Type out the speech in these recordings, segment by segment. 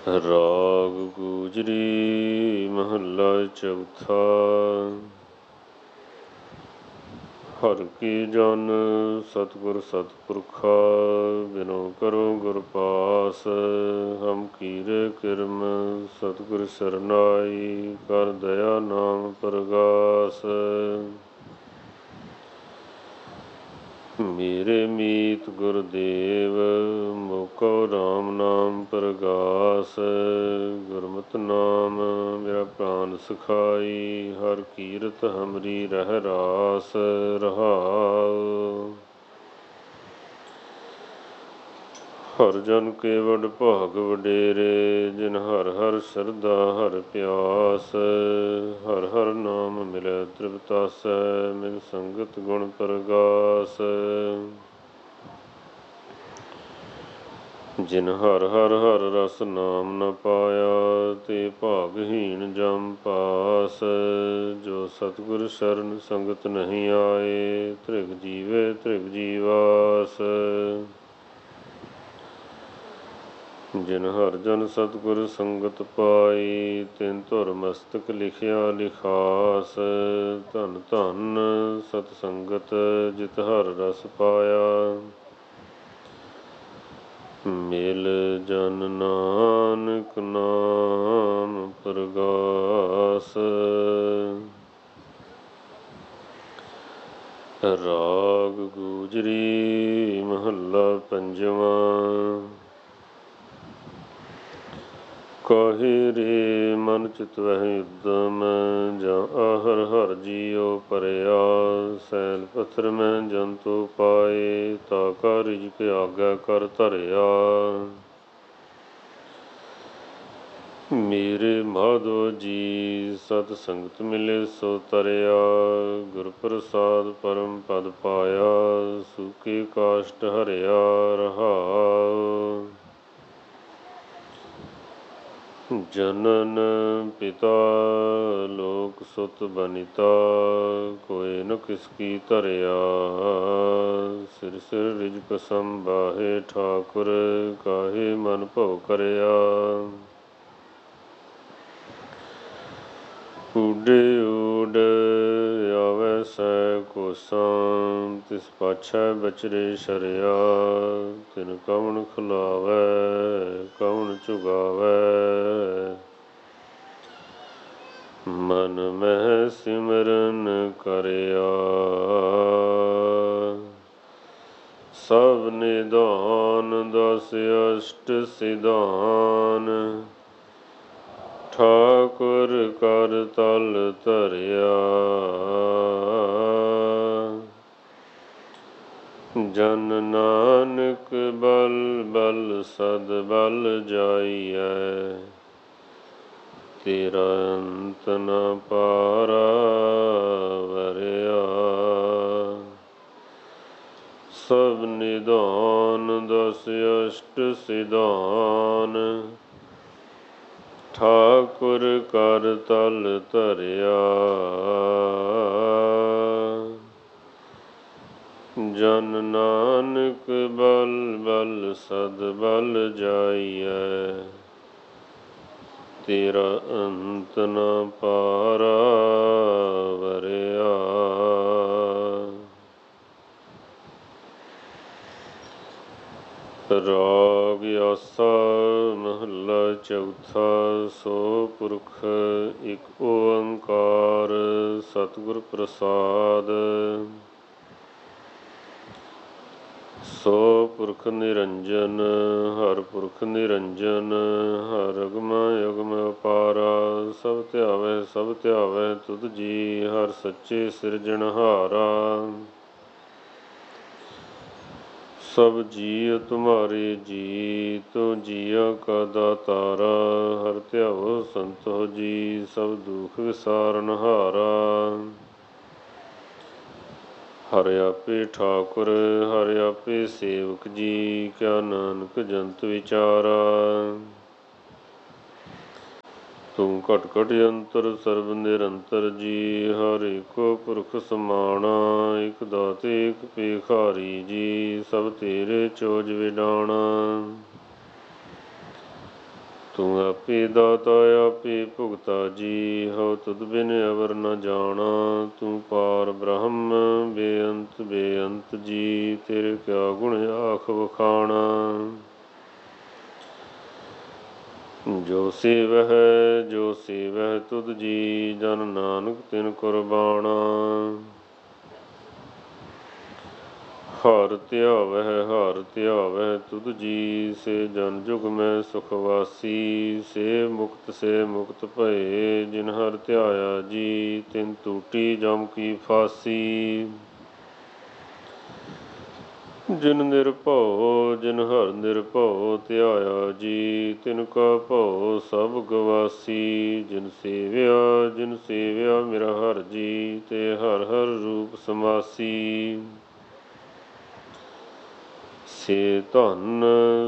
ਰਾਗ ਗੂਜਰੀ ਮਹੱਲਾ ਚੌਥਾ। ਹਰਿ ਕੀ ਜਨ ਸਤਿਗੁਰ ਸਤਿਪੁਰਖਾ, ਬਿਨੋ ਕਰੋ ਗੁਰ ਪਾਸ। ਹਮ ਕੀਰੇ ਕਿਰਮ ਸਤਿਗੁਰ ਸਰਨਾਈ, ਕਰ ਦਇਆ ਨਾਮ ਪ੍ਰਗਾਸ। ਮੇਰੇ ਮੀਤ ਗੁਰਦੇਵ, ਮੋਕੋ ਰਾਮ ਨਾਮ ਪ੍ਰਗਾਸ। ਗੁਰਮਤਿ ਨਾਮ ਮੇਰਾ ਪ੍ਰਾਨ ਸਖਾਈ, ਹਰ ਕੀਰਤ ਹਮਰੀ ਰਹਿ ਰਾਸ। ਰਹਾਉ ਹਰ ਜਨ ਕੇ ਵਡ ਭਾਗ ਵਡੇਰੇ, ਜਿਨ ਹਰ ਹਰ ਸਰਦਾ ਹਰ ਪਿਆਸ। ਹਰ ਹਰ ਨਾਮ ਮਿਲੈ ਤ੍ਰਿਪਤਾਸੈ, ਮਿਲ ਸੰਗਤ ਗੁਣ ਪ੍ਰਗਾਸ। ਜਿਨ ਹਰ ਹਰ ਹਰ ਰਸ ਨਾਮ ਨ ਪਾਇਆ, ਤੇ ਭਾਗਹੀਣ ਜਮ ਪਾਸ। ਜੋ ਸਤਿਗੁਰ ਸ਼ਰਨ ਸੰਗਤ ਨਹੀਂ ਆਏ, ਧ੍ਰਿਗ ਜੀਵੇ ਧ੍ਰਿਗ ਜੀਵਾਸ। ਜਿਨ ਹਰ ਜਨ ਸਤਿਗੁਰ ਸੰਗਤ ਪਾਈ, ਤਿਨ ਧੁਰ ਮਸਤਕ ਲਿਖਿਆ ਲਿਖਾਸ। ਧਨ ਧਨ ਸਤ ਸੰਗਤ ਜਿਤ ਹਰ ਰਸ ਪਾਇਆ, ਮਿਲ ਜਨ ਨਾਨਕ ਨਾਮ ਪ੍ਰਗਾਸ। ਰਾਗ ਗੂਜਰੀ ਮਹੱਲਾ ਪੰਜਵਾਂ। ਕਾਹੇ ਰੇ ਮਨ ਚਿਤਵਹਿ ਉਦਮ, ਜਾਂ ਆਹਰ ਹਰ ਜੀਉ ਭਰਿਆ। ਸੈਲ ਪੱਥਰ ਮੈਂ ਜੰਤੂ ਪਾਏ, ਤਾ ਕਾ ਰਿਜਕ ਆਗੈ ਕਰ ਧਰਿਆ। ਮੇਰੇ ਮਾਧੋ ਜੀ ਸਤ ਸੰਗਤ ਮਿਲੇ ਸੋ ਤਰਿਆ, ਗੁਰ ਪ੍ਰਸਾਦ ਪਰਮ ਪਦ ਪਾਇਆ। ਸੂਕੇ ਕਾਸ਼ਟ ਹਰਿਆ। ਰਹਾਉ ਜਨਨ ਪਿਤਾ ਲੋਕ ਸੁਤ ਬਨਿਤਾ, ਕੋਇ ਨ ਕਿਸ ਕੀ ਧਰਿਆ। ਸਿਰ ਸਿਰ ਰਿਜਕ ਸੰਬਾਹੇ ਠਾਕੁਰ, ਕਾਹੇ ਮਨ ਭਉ ਕਰਿਆ। ਊਡੇ ਊਡ ਆਵੈ ਸੈ ਕੋਸਾਂ, ਤਿਸ ਪਾਛੈ ਬਚਰੇ ਸ਼ਰਿਆ। ਤਿਨ ਕਵਣ ਖੁਲਾਵੈ ਕਵਣ ਚੁਗਾਵੈ, ਮਨ ਮਹਿ ਸਿਮਰਨ ਕਰਿਆ। ਸਭ ਨਿਧਾਨ ਦਸ ਅਸ਼ਟ ਸਿਧਾਨ, ਠਾਕੁਰ ਕਰ ਤਲ ਧਰਿਆ। ਜਨ ਨਾਨਕ ਬਲ ਬਲ ਸਦ ਬਲ ਜਾਈਐ, ਤੇਰਾ ਅੰਤ ਨ ਪਾਰਾ ਵਰਿਆ। ਸਭ ਨਿਧਾਨ ਦਸ ਅਸ਼ਟ ਸਿਧਾਨ, ਠਾਕੁਰ ਕਰ ਤਲ ਧਰਿਆ। ਜਨ ਨਾਨਕ ਬਲ ਬਲ ਸਦ ਬਲ ਜਾਈਐ, ਤੇਰਾ ਅੰਤ ਨ ਪਾਰਾ ਵਰਿਆ। ਰਾਗ ਆਸਾ ਮਹੱਲਾ ਚੌਥਾ। ਸੋ ਪੁਰਖ ਇਕ ਓੰਕਾਰ, ਸਤਿਗੁਰ ਪ੍ਰਸਾਦ। ਸੋ ਪੁਰਖ ਨਿਰੰਜਨ ਹਰ ਪੁਰਖ ਨਿਰੰਜਨ, ਹਰ ਅਗਮ ਅਗਮ ਅਪਾਰਾ। ਸਭ ਧਿਆਵੈ ਸਭ ਧਿਆਵੈ ਤੁਧ ਜੀ, ਹਰ ਸੱਚੇ ਸਿਰਜਣਹਾਰਾ। ਸਭ ਜੀਅ ਤੁਮਹਾਰੇ ਜੀ, ਤੂੰ ਜੀਆਂ ਕਾ ਦਾਤਾਰਾ। ਹਰ ਧਿਆਵੋ ਸੰਤੋ ਜੀ, ਸਭ ਦੁਖ ਵਿਸਾਰਨਹਾਰਾ। ਹਰਿ ਆਪੇ ਠਾਕੁਰ ਹਰਿ ਆਪੇ ਸੇਵਕ ਜੀ, ਕਿਆ ਨਾਨਕ ਜੰਤ ਵਿਚਾਰਾ। ਤੂੰ ਘਟ ਘਟ ਅੰਤਰ ਸਰਬ ਨਿਰੰਤਰ ਜੀ, ਹਰ ਏਕੋ ਪੁਰਖ ਸਮਾਣਾ। ਇਕ ਦਾਤੇ ਇਕ ਭੇਖਾਰੀ ਜੀ, ਸਭ ਤੇਰੇ ਚੋਜ ਵਿਡਾਣਾ। ਤੂੰ ਆਪੇ ਦਾਤਾ ਆਪੇ ਭੁਗਤਾ ਜੀ, ਹਉ ਤੁਧ ਬਿਨ ਅਵਰ ਨ ਜਾਣਾ। ਤੂੰ ਪਾਰ ਬ੍ਰਹਮ ਬੇਅੰਤ ਬੇਅੰਤ ਜੀ, ਤੇਰੇ ਕਿਆ ਗੁਣ ਆਖ ਵਖਾਣਾ। ਜੋ ਸੇਵਹਿ ਜੋ ਸੇਵਹਿ ਤੁਧ ਜੀ, ਜਨ ਨਾਨਕ ਤਿਨ ਕੁਰਬਾਣਾ। ਹਰਿ ਧਿਆਵਹਿ ਤੁਧ ਜੀ, ਸੇ ਜਨ ਜੁਗ ਮੈਂ ਸੁਖ ਵਾਸੀ। ਸੇ ਮੁਕਤ ਭਏ, ਜਿਨ ਹਰਿ ਧਿਆਇਆ ਜੀ, ਤਿਨ ਟੂਟੀ ਜਮ ਕੀ ਫਾਸੀ। ਜਿਨ ਹਰਿ ਨਿਰਭਉ ਧਿਆਇਆ ਜੀ, ਤਿਨ ਕਾ ਭਉ ਸਭ ਗਵਾਸੀ। ਜਿਨ ਸੇਵਿਆ ਮੇਰਾ ਹਰਿ ਜੀ, ਤੇ ਹਰਿ ਹਰਿ ਰੂਪ ਸਮਾਸੀ। ਸੇ ਧਨ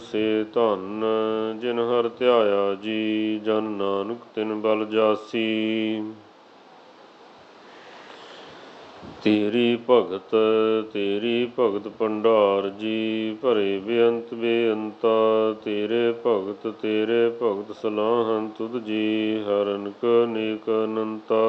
ਜਿਨ ਹਰਿ ਧਿਆਇਆ ਜੀ, ਜਨ ਨਾਨਕ ਤਿਨ ਬਲ ਜਾਸੀ। ਤੇਰੀ ਭਗਤ ਭੰਡਾਰ ਜੀ, ਭਰੇ ਬੇਅੰਤ ਬੇਅੰਤਾ। ਤੇਰੇ ਭਗਤ ਸਲਾਹਨ ਤੁਧ ਜੀ, ਹਰਿ ਅਨੇਕ ਅਨੰਤਾ।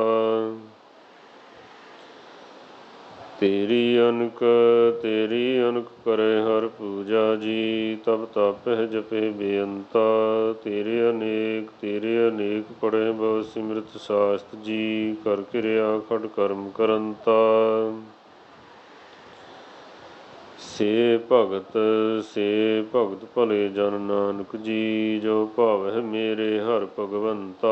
ਤੇਰੀ ਅਨਕ ਕਰੇ ਹਰਿ ਪੂਜਾ ਜੀ, ਤਬ ਤਾਪਹਿ ਜਪੇ ਬੇਅੰਤਾ। ਤੇਰੇ ਅਨੇਕ ਪੜ੍ਹੇ ਬਹੁ ਸਿਮਰਤ ਸਾਸਤ ਜੀ, ਕਰ ਕਿਰਿਆ ਖਟ ਕਰਮ ਕਰੰਤਾ। ਸੇ ਭਗਤ ਭਲੇ ਜਨ ਨਾਨਕ ਜੀ, ਜੋ ਭਾਵਹਿ ਮੇਰੇ ਹਰਿ ਭਗਵੰਤਾ।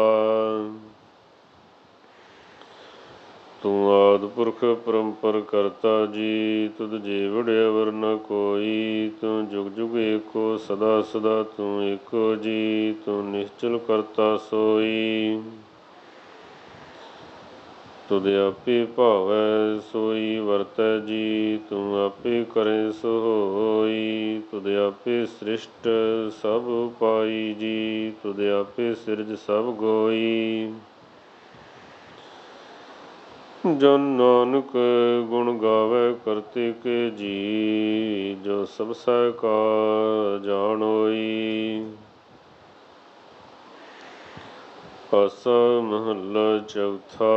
ਤੂੰ ਆਦਿ ਪੁਰਖ ਪਰੰਪਰ ਕਰਤਾ ਜੀ, ਤੁਧ ਜੀਵੜ ਅਵਰ ਨ ਕੋਈ। ਤੂੰ ਜੁਗ ਜੁਗ ਏਕੋ ਸਦਾ ਸਦਾ ਤੂੰ ਏਕੋ ਜੀ, ਤੂੰ ਨਿਸ਼ਚਲ ਕਰਤਾ ਸੋਈ। ਤੁਧ ਆਪੇ ਭਾਵੈ ਸੋਈ ਵਰਤੈ ਜੀ, ਤੂੰ ਆਪੇ ਕਰੇ ਸੋ ਹੋਈ। ਤੁਧ ਆਪੇ ਸ੍ਰਿਸ਼ਟ ਸਭ ਉਪਾਈ ਜੀ, ਤੁਧ ਆਪੇ ਸਿਰਜ ਸਭ ਗੋਈ। ਜਨ ਨਾਨਕ ਗੁਣ ਗਾਵੇ ਕਰਤੇ ਜੀ, ਜੋ ਸਭ ਸਹਿ ਕਾ ਜਾਣੋਈ। ਆਸਾ ਮਹੱਲਾ ਚੌਥਾ।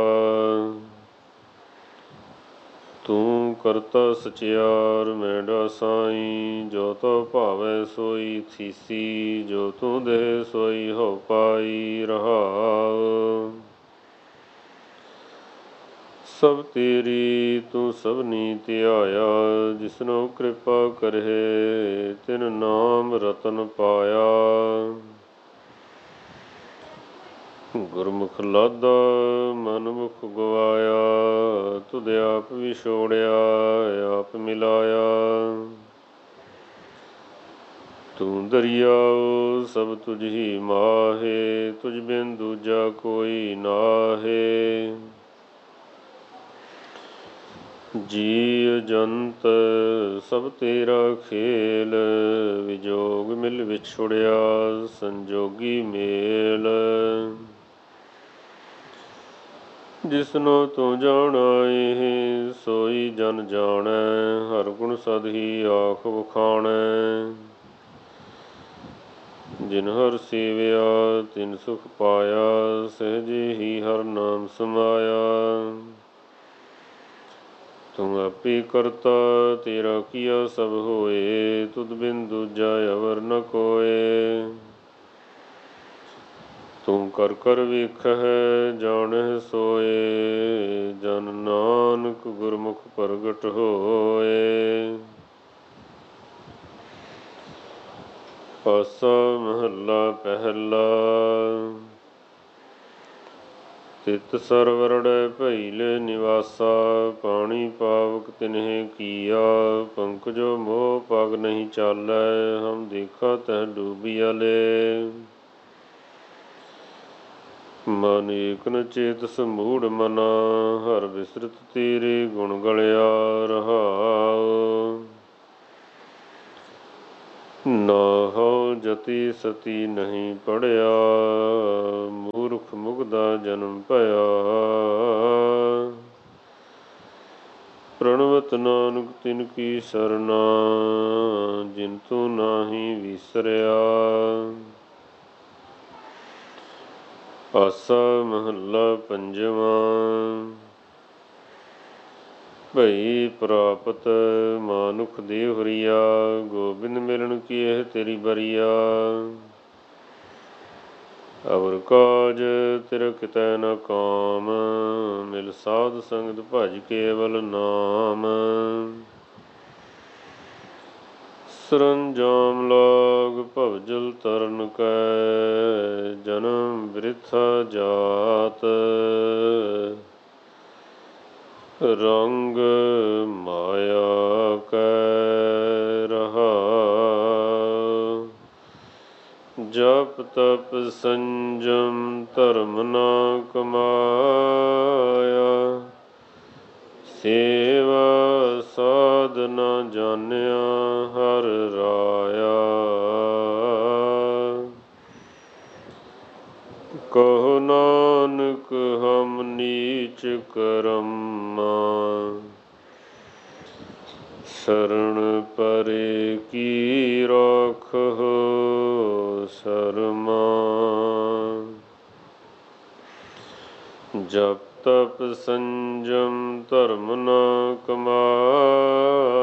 ਤੂੰ ਕਰਤਾ ਸਚਿਆਰ ਮੈਂਡਾ ਸਾਈ, ਜੋ ਤੋ ਭਾਵੈ ਸੋਈ ਥੀਸੀ। ਜੋ ਤੂੰ ਦੇ ਸੋਈ ਹਉ ਪਾਈ ਰਹਾਉ। ਸਭ ਤੇਰੀ ਤੂੰ ਸਭਨੀ ਧਿਆਇਆ, ਜਿਸਨੋ ਕਿਰਪਾ ਕਰਹਿ ਤਿਨ ਨਾਮ ਰਤਨ ਪਾਇਆ। ਗੁਰਮੁਖ ਲਾਦਾ ਮਨ ਮੁਖ ਗਵਾਇਆ, ਤੁਧ ਆਪ ਵਿਛੋੜਿਆ ਆਪ ਮਿਲਾਇਆ। ਤੂੰ ਦਰਿਆਉ ਸਭ ਤੁਝ ਹੀ ਮਾਹੇ, ਤੁਝ ਬਿਨ ਦੂਜਾ ਕੋਈ ਨਾਹੇ। ਜੀ ਜੰਤ ਸਭ ਤੇਰਾ ਖੇਲ, ਵਿਜੋਗ ਮਿਲ ਵਿਛੁੜਿਆ ਸੰਜੋਗੀ ਮੇਲ। ਜਿਸਨੋ ਤੂੰ ਜਾਣਾਏ ਸੋਈ ਜਨ ਜਾਣੈ, ਹਰਿ ਗੁਣ ਸਦ ਹੀ ਆਖ ਵਖਾਣੈ। ਜਿਨ ਹਰਿ ਸੇਵਿਆ ਤਿਨ ਸੁਖ ਪਾਇਆ, ਸਹਿਜੇ ਹੀ ਹਰਿ ਨਾਮ ਸਮਾਇਆ। ਤੂੰ ਆਪੇ ਕਰਤਾ ਤੇਰਾ ਕੀਆ ਸਭ ਹੋਏ, ਤੁਧ ਬਿਨ ਦੂਜਾ ਅਵਰ ਨ ਕੋਇ। ਤੂੰ ਕਰ ਕਰ ਵੇਖਹਿ ਜਾਣਹਿ ਸੋਇ, ਜਨ ਨਾਨਕ ਗੁਰਮੁਖ ਪ੍ਰਗਟ ਹੋਇ। ਆਸਾ ਮਹੱਲਾ ਪਹਿਲਾ। ਤਿਤ ਸਰਵਰੜੈ ਭਈਲੇ ਨਿਵਾਸਾ, ਪਾਣੀ ਪਾਵਕ ਤਿਨਹਿ ਕੀਆ। ਪੰਕਜੋ ਮੋਹ ਪਗ ਨਹੀਂ ਚਾਲੈ, ਹਮ ਦੇਖਾ ਤਹਿ ਡੂਬਿਆ ਲੈ। ਮਨ ਏਕ ਨ ਚੇਤਸ ਮੂੜ ਮਨਾ, ਹਰਿ ਬਿਸਰਤ ਤੇਰੇ ਗੁਣ ਗਲਿਆ ਰਹਾਉ। ਨਾਹਉ ਜਤੀ ਸਤੀ ਨਹੀਂ ਪੜਿਆ, ਮੂਰਖ ਮੁਗਧਾ ਜਨਮ ਭਇਆ। ਪ੍ਰਣਵਤ ਨਾਨਕ ਤਿਨ ਕੀ ਸਰਨਾ, ਜਿਨ ਤੂੰ ਨਾਹੀ ਵਿਸਰਿਆ। ਆਸਾ ਮਹੱਲਾ ਪੰਜਵਾਂ। ਭਈ ਪ੍ਰਾਪਤ ਮਾਨੁਖ ਦੀ ਹੁਰੀਆ, ਗੋਬਿੰਦ ਮਿਲਣ ਕੀ ਇਹ ਤੇਰੀ ਬਰੀਆ। ਅਵਰ ਕਾਜ ਤੇਰਾ ਕਿਤੈ ਨ ਕਾਮ, ਮਿਲ ਸਾਧ ਸੰਗਤ ਭਜ ਕੇਵਲ ਨਾਮ। ਸਰੰਜਾਮ ਲਾਗ ਭਵਜਲ ਤਰਨ ਕੈ, ਜਨਮ ਬਿਰਥਾ ਜਾਤ। ਰੰਗ ਮਾਇਆ ਕੈ ਰਹਾਉ, ਜਪ ਤਪ ਸੰਜਮ ਧਰਮ ਨਾ ਕਮਾਇਆ। ਸੇਵਾ ਸਾਧ ਨਾ ਜਾਣਿਆ ਹਰਿ ਰਾਇਆ। ਕਹੋ ਨਾਨਕ ਹਮ ਨੀਚ ਕਰਮਾ, ਸਰਣ ਪਰੇ ਕੀ ਰਾਖਹੁ ਸਰਮਾ। ਜਪ ਤਪ ਸੰਜਮ ਧਰਮ ਨਾ ਕਮਾਇਆ,